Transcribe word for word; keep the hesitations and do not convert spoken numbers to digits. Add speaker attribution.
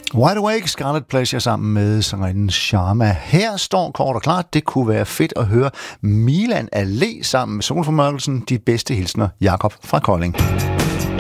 Speaker 1: Wide Awake, Scarlet Pleasure sammen med sangerinden Sharma. Her står kort og klart, det kunne være fedt at høre Milan Allé sammen med Solformørkelsen. De bedste hilsner, Jakob fra Kolding.